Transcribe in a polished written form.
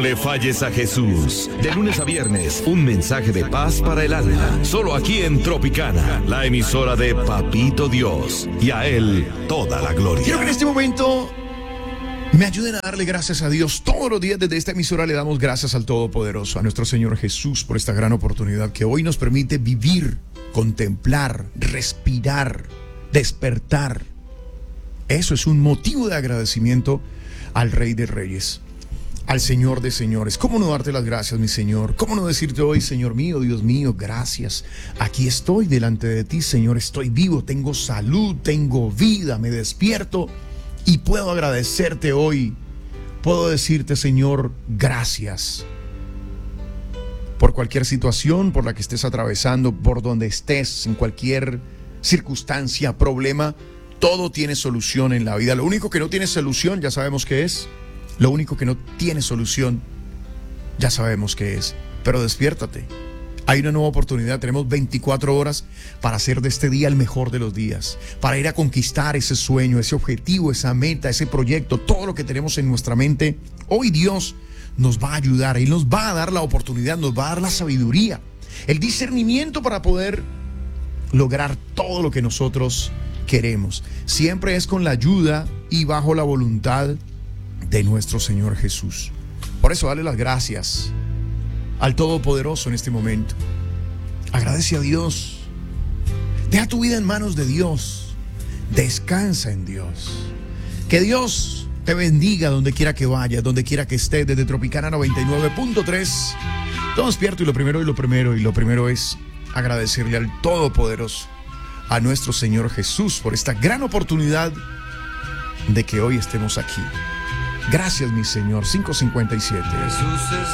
le falles a Jesús. De lunes a viernes, un mensaje de paz para el alma. Solo aquí en Tropicana, la emisora de Papito Dios. Y a Él toda la gloria. Quiero que en este momento me ayuden a darle gracias a Dios. Todos los días desde esta emisora le damos gracias al Todopoderoso, a nuestro Señor Jesús, por esta gran oportunidad que hoy nos permite vivir, contemplar, respirar, despertar. Eso es un motivo de agradecimiento al Rey de Reyes, al Señor de Señores. ¿Cómo no darte las gracias, mi Señor? ¿Cómo no decirte hoy, Señor mío, Dios mío, gracias? Aquí estoy delante de ti, Señor. Estoy vivo, tengo salud, tengo vida, me despierto y puedo agradecerte hoy. Puedo decirte, Señor, gracias. Por cualquier situación por la que estés atravesando, por donde estés, en cualquier circunstancia, problema, todo tiene solución en la vida. Lo único que no tiene solución, ya sabemos qué es. Lo único que no tiene solución, ya sabemos qué es. Pero despiértate. Hay una nueva oportunidad. Tenemos 24 horas para hacer de este día el mejor de los días. Para ir a conquistar ese sueño, ese objetivo, esa meta, ese proyecto, todo lo que tenemos en nuestra mente. Hoy Dios nos va a ayudar. Él nos va a dar la oportunidad, nos va a dar la sabiduría, el discernimiento para poder lograr todo lo que nosotros queremos. Siempre es con la ayuda y bajo la voluntad de nuestro Señor Jesús. Por eso dale las gracias al Todopoderoso en este momento. Agradece a Dios. Deja tu vida en manos de Dios. Descansa en Dios. Que Dios te bendiga donde quiera que vayas, donde quiera que estés. Desde Tropicana 99.3. Todo despierto y lo primero es agradecerle al Todopoderoso, a nuestro Señor Jesús, por esta gran oportunidad de que hoy estemos aquí. Gracias, mi Señor. 5:57. Jesús es